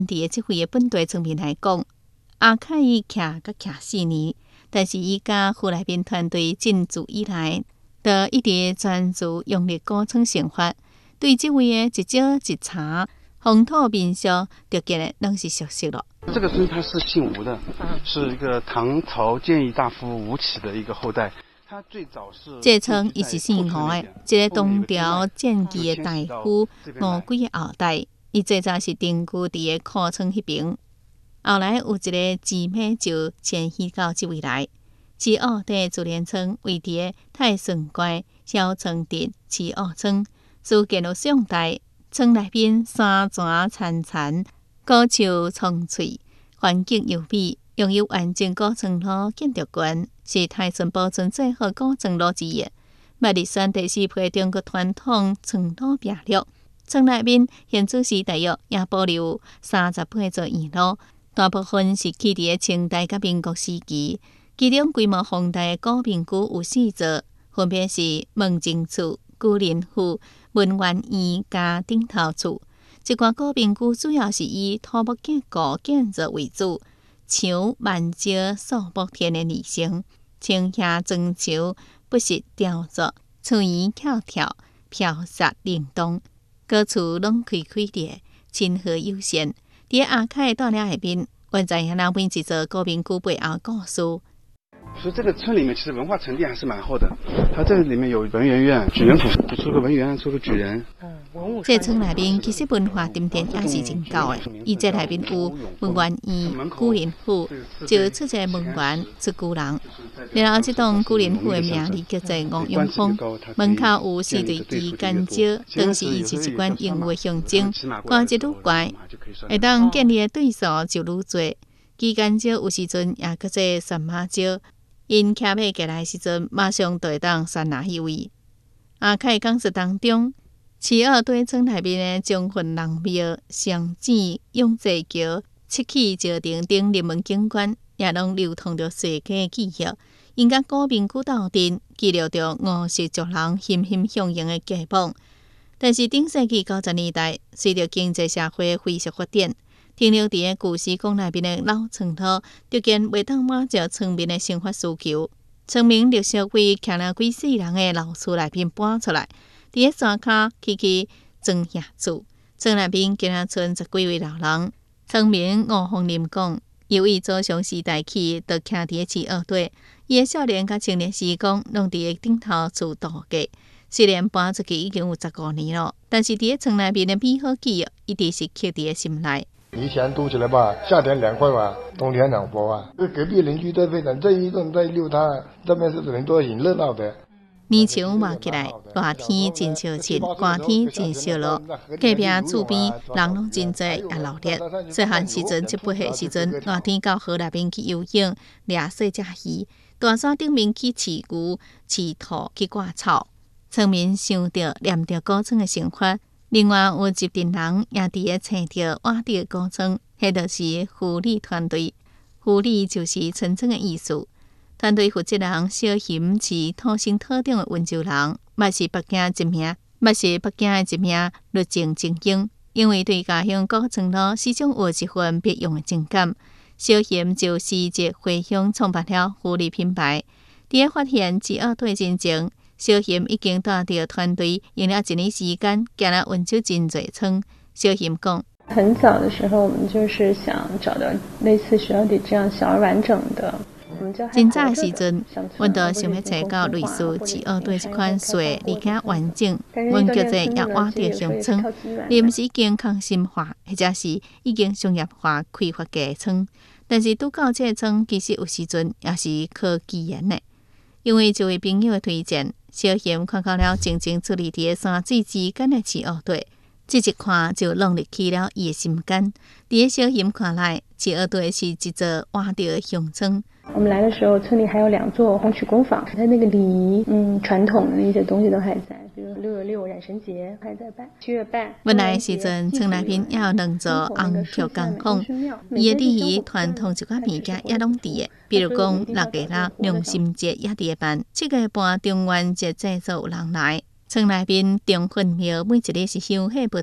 伫即回的本地村民来讲，阿凯伊徛甲徛4年，但是伊甲湖内面团队进驻以来，就一直专注用力古村生活，对即位的一招一茶、风土民俗，就见的拢是熟悉了。 这个村他是姓吴的，是一个唐朝建议大夫吴起的一个后代。他最早是这村伊是姓吴的，一个东条建基的大夫吴贵的后代。伊最早是定居伫个古村迄边，后来有一个姊妹就迁徙到即位来。饲澳地自然村位伫个太顺街小村镇饲澳村，自建于宋代，村内边山泉潺潺，古树葱翠，环境优美，拥有完整古村路建筑群，是太顺保存最好古村路之一。麦日选第4批中国传统村路标录。村内面现主时大约也保留38座院路，大部分是起伫清代甲民国时期。其中规模宏大的古民居有4座，分别是门前厝、居仁府、文苑院加顶头厝。一寡古民居主要是以土木结构建筑为主，墙万石素木天然而成，青霞砖墙不实雕琢，厝檐翘跳，飘洒灵动。各厝拢开开裂，亲和友善。伫阿凯大寮下面，原在遐那每一座古民居背后故事。 所以这个村里面其实文化沉淀还是蛮厚的。它这里面有文园院、举人府，出个文园，出个举人。 这村内面其实文化沉淀也是真高的。伊这内面有文园院、居仁府，就出一个文园出居人。然后这栋居仁府的名字叫做吴永峰，门口有4对旗杆石，当时伊是一款英武的象征。官职愈悬，会当建立的对数就愈多。旗杆石有时阵也叫做拴马石。因骑马过来时阵，马上就会当拴拿迄位。阿凯讲述当中，饲澳堆村内面的忠魂人庙、上井、永济桥、七起石亭等热门景观，也拢流通着世界记忆。因甲古民居斗阵，记录着吴氏族人欣欣向荣的基本。但是顶世纪90年代，随着经济社会飞速发展，停留伫个旧市区内边的老村路，逐渐袂当满足村民的生活需求。村民陆续为徛了几世人的老厝内边搬出来，伫个山骹起庄遐厝。村内边今仔剩10几位老人。村民吴凤林讲，由于祖上时代起就徛伫个饲澳地，伊的少年甲青年时光拢伫个顶头厝度过。虽然搬出去已经有15年了，但是伫个村内边的美好记忆一直是刻伫个心内。 以前读起来吧，夏天凉快嘛，冬天凉薄啊。隔壁邻居都非常，这一顿在遛他，这边是人都很热闹的。 年墙挖起来，热天真烧钱，寒天真烧热。隔壁厝边人拢真多，也热烈。细汉时阵，7、8岁时阵，热天到河内边去游泳、掠水、食鱼；大山顶面去饲牛、饲兔、去割草。村民想着念着古村的生活。另外有一群人也伫个找着挖着古村，迄就是护理团队。护理就是村庄的意思。团队负责人小邢是土生土长的温州人，嘛是北京的一名律政精英。因为对家乡古村路始终有一份别样的情感，小邢就辞职回乡创办了护理品牌。伫个发现饲澳地之前，小邢已经带着团队用了1年时间，行了温州真侪村。小邢讲， 很早的时候，我们就是想找到类似学校里这样小而完整的。 真早的时阵，阮就想要找到类似饲澳地这款细而且完整，阮叫做野瓦地乡村，而毋是已经康心化，或者是已经商业化开发的村。但是拄到这个村，其实有时阵也是靠机缘的，因为一位朋友的推荐。小邢看到了静静矗立伫个山水之间的飼澳地，这一看就弄入去了伊的心间。伫个小邢看来，饲澳地是一座活着的乡村。 我们来的时候，村里还有2座红曲工坊，它那个礼仪、传统的那些东西都还在，比如6月6染神节还在办，7月半。 本来时阵，村内边也有2座红曲工坊，伊的礼仪传统一寡物件也拢伫的，比如讲6月啦、良心节也伫办，7月半中元节制作有人来。村内边中粉庙每一日是香火不断的，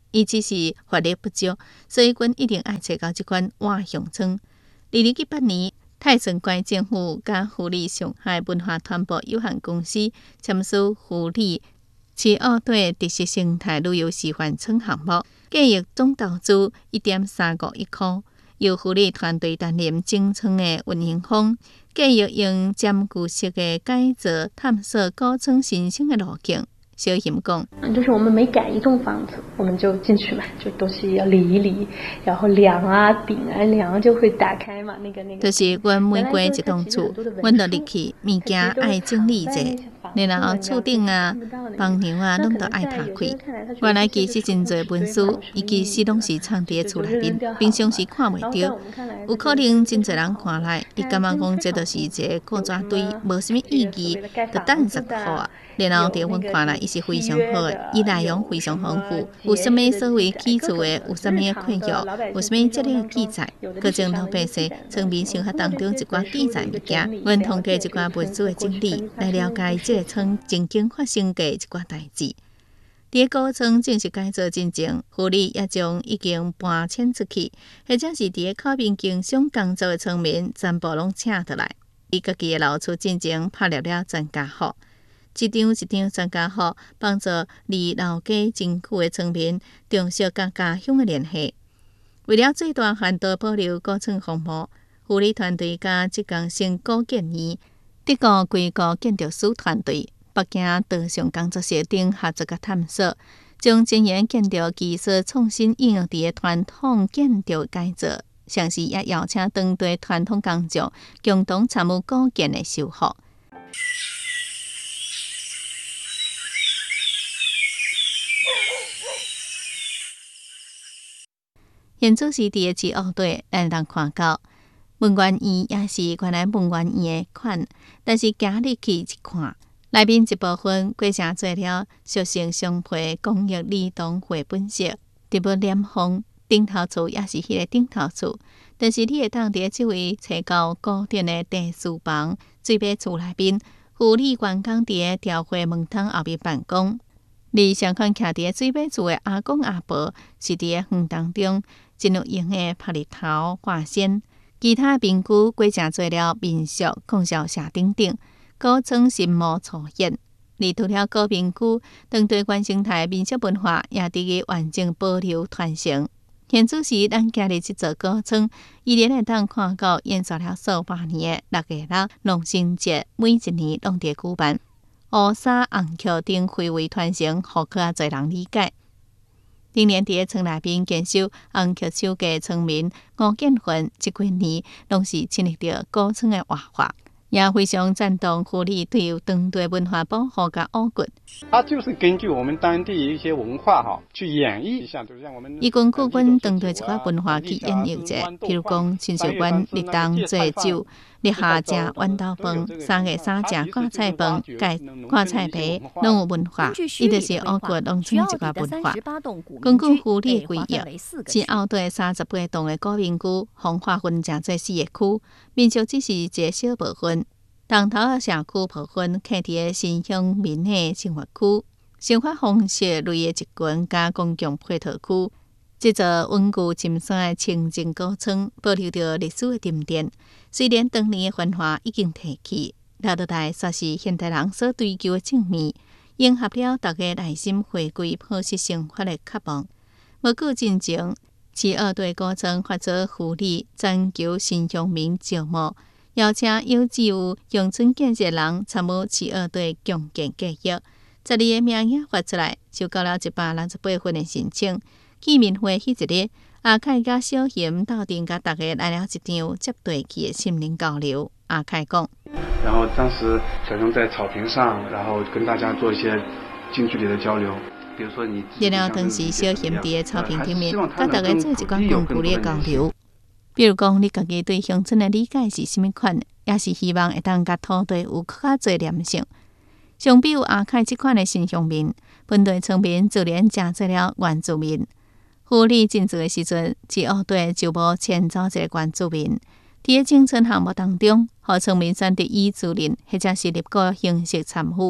伊只是法力不足，所以阮一定爱找到即款活乡村。2018年，泰顺县政府甲湖里上海文化团部有限公司签署湖里市澳队特色生态旅游示范村项目，计划总投资1.35亿元，由湖里团队担任整村的运营方，计划用占据式的改造探索古村新生的路径。小贤讲， 就是我们每改一栋房子，我们就进去嘛，就东西要理一理，然后梁啊、顶啊、梁就会打开嘛，那个。 就是阮每过一栋厝，阮就入去，物件爱整理者，然后厝顶啊、房梁啊，拢都爱拍开。原来其实真侪文书，伊其实拢是藏伫厝内面，平常时看袂到。有可能真侪人看来，伊感觉讲这就是一个古纸堆，无啥物意义，就等10就好啊。然后伫阮看来，伊是非常好的，伊内容非常丰富，有啥物所谓起厝的，有啥物困扰，有啥物这类记载，各种老百姓村民生活当中一寡记载物件，阮通过一寡文书的整理，来了解这个村曾经发生过一寡代志。伫古村正式改造进前，湖里也将已经搬迁出去，或者是伫靠边经商工作的村民，全部拢请倒来。伊家己的老厝进前拍立了专家号。一张专家号，帮助离老家真久的村民重视甲家乡的联系。为了最大限度保留古村风貌，护理团队甲浙江省古建院、德国规个建筑师团队、北京道上工作室等合作甲探索，将前沿建筑技术创新应用伫传统建筑改造，同时也邀请当地传统工匠共同参与古建的修复。现做是伫个市澳队，咱能看到文渊院也是原来文渊院的款，但是行入去一看，内面一部分改成做了塑性双皮工艺儿童绘本色，直要染红。顶头厝也是迄个顶头厝，但是你会当伫即位找到古典的地书房，水尾厝内面，护理员工伫个调绘门窗后面办公。而相款徛伫个水尾厝的阿公阿婆，是伫个园当中。真有用的拍日头画线，其他民居改成做了民宿、空校舍等等，古村新貌初现。而除了古民居，当地原生态民俗文化也伫个完整保留传承。现主是咱今日这座古村，依然会当看到延续了数百年的6月6农神节，每一年拢伫举办。乌纱红桥等非遗传承，互较侪人理解。今年伫个村内面坚守红曲手艺村民吴建云，这几年拢是亲历着古村的活化，也非常赞同护理对于当地文化保护甲挖掘。 它就是根据我们当地一些文化去演绎一下，就像我们。 伊根据阮当地一寡文化去演绎者，譬如讲亲像阮立冬做酒，立夏食豌豆饭，3月3食挂菜饭，盖挂菜皮，拢有文化。伊就是挖掘农村一寡文化。根据护理的规划，是澳队38栋的古民居，风化分成做4个区，民宿只是一个小部分。东头的社区部分徛伫个新乡民的生活区，生活方式类的一群加公共配套区。这座稳固深山的清静古村，保留着历史的沉淀。虽然当年的繁华已经褪去，留倒来却是现代人所追求的正面，迎合了大家内心回归朴实生活的渴望。无久进前，市澳队古村发出护理征求新乡民招募。邀请有志有乡村建设人参与市澳队共建计划，12个名额发出来，收到了168份的申请。见面会迄一日，阿凯甲小贤斗阵甲大家来了一场接地气的心灵交流。阿凯讲， 然后当时小熊在草坪上，然后跟大家做一些近距离的交流。比如说你， 然后当时小贤伫个草坪顶面，甲大家做一寡近距离的交流。比如讲，你家己对乡村的理解是甚物款，也是希望会当甲土地有较侪连性。相比有阿凯这款的新乡民，本地村民自然真做了原住民。护理进驻的时阵，市澳队就无迁走一个原住民。伫个整村项目当中，互村民选择以自然或者是立国形式参与，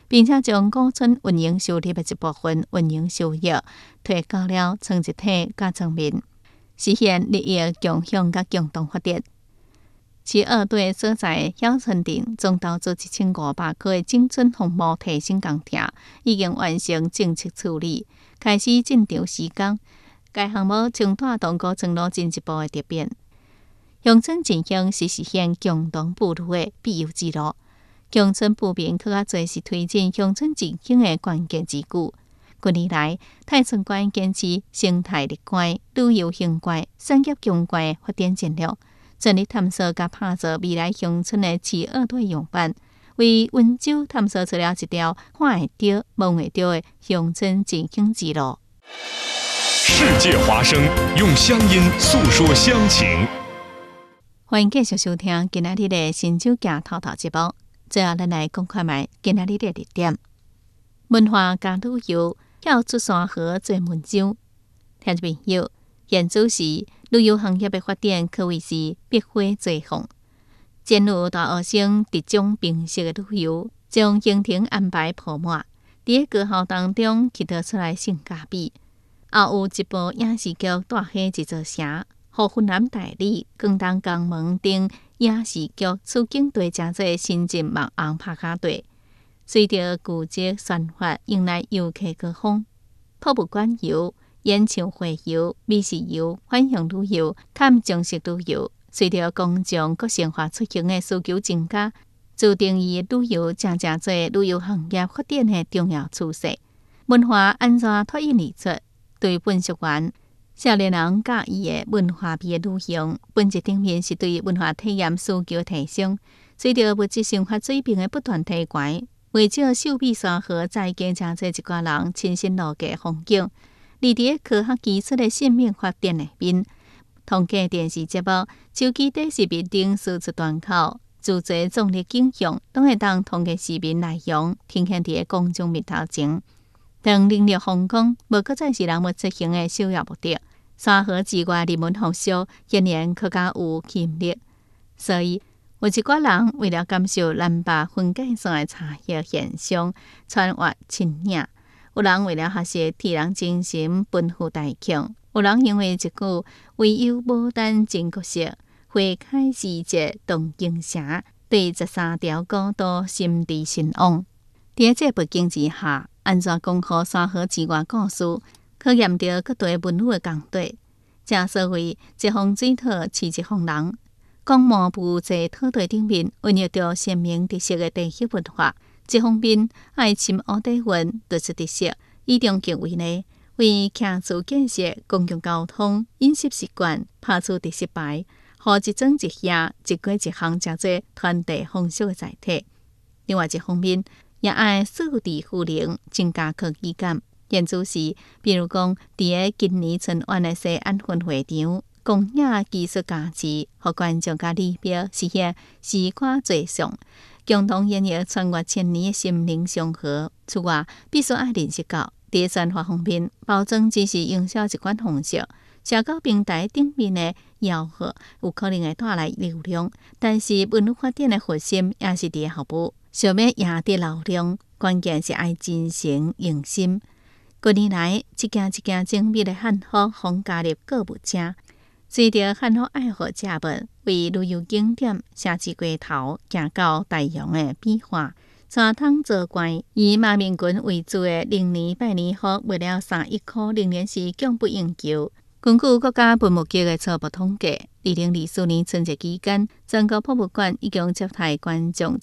并且将古村运营收入的一部分运营收益提高了村一体甲村民，实现利益共享甲共同发展。市二队所在晓村镇总投资1500块的整村项目提升工程已经完成政策处理，开始进场施工。该项目将带动古村路进一步的突变。乡村振兴是实现共同步入的必由之路。乡村步兵更较侪是推进乡村振兴的关键之句。近年来，太村县坚持生态立县、旅游兴县、产业强县的发展战略。全力探索甲拍造未来乡村的市二队样板，为温州探索出了一条看会到、摸会到的乡村振兴之路。 世界华声，用乡音诉说乡情。 欢迎继续收听今仔日的新酒家透透节目。最后，咱来讲看卖今仔日的热点：文化加旅游，跳出山河做文章。听众朋友，现主时旅游行业的发展可谓是百花齐放。前路大学生特种形式的旅游，将行程安排铺满，伫个高校当中乞讨出来性价比。也有一部影视剧带起一座城，予云南代理、广东江门等影视剧取景地真侪新晋网红拍卡队，随着古迹宣发，迎来游客高峰。博物馆游、演唱会游、美食游、返乡旅游、探정式旅游，随着公众各生活出行的需求增加，自定义旅游正做旅游行业发展的重要趋势。文化安怎脱颖而出？对本宿员、少年人介意的文化味的旅行，本质顶面是对文化体验需求提升。随着物质生活水平的不断提高，为少寿比山河再经真侪一寡人亲身路过风景。而伫科学技术的性命发展内面，通过电视节目、手机短视频等输出端口，自制壮丽景象，都会当通过视频内容呈现伫公众面头前。当能力风光无搁再是人物出行的首要目的，山河之外人文风俗显然更加有吸引力。所以，有一寡人为了感受南北分界线的差异现象，穿越亲影；有人为了学习替人精神，奔赴大庆；有人因为一句“唯有牡丹真国色，花开时节动京城”，对13条古道心驰神往。伫这背景之下，安怎讲好山河之外故事，考验着各地文物的工地。正所谓一方水土饲一方人，公墓布在土地顶面运用着鲜明特色的地域文化。一方面爱深乌底蕴突出特色，以终极为例，为徛厝建设、公共交通、饮食习惯拍出特色牌，互一庄一乡、一街一巷真侪传递风俗的载体。另外一方面，也爱数字赋能，增加科技感。现主时，比如讲，伫今年春晚的西安分会场，公映技术加持，互观众甲里表实现视觉最上，共同演绎穿越千年的心灵相合。此外，必须爱认识到，伫宣发方面，包装只是营销一款方式，社交平台顶面的吆喝有可能会带来流量，但是文化发展的核心也是伫后部。想要赢得流量，关键是爱真诚用心。近年来，一件一件精美的汉服风加入购物车，随着汉服爱好者们为旅游景点写字街头，行到大洋的变化，山通做怪。以马面裙为主的零年拜年服，为了31块，仍然是供不应求。根据国家文物局的初步统计，2024年春节期间，全国博物馆一共接待观众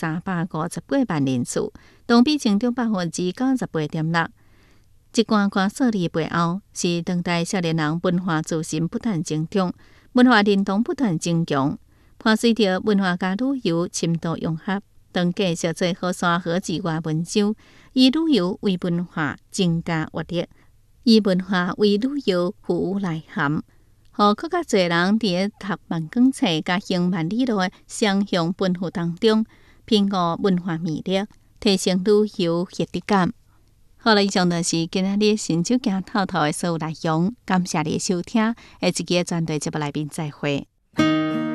7350万人次，同比成长98.6%。一关关数字背后，是当代少年人文化自信不断增长，文化认同不断增强，伴随着文化加旅游深度融合，当继续做好山河之外文章，以旅游为文化增加活力。以文化为旅游赋予内涵，互更较侪人伫读万卷册、甲行万里路的双向奔赴当中，品悟文化魅力，提升旅游获得感。好了，以上就是今仔日新酒家透透的所有内容，感谢你的收听，下一期专题节目来宾再会。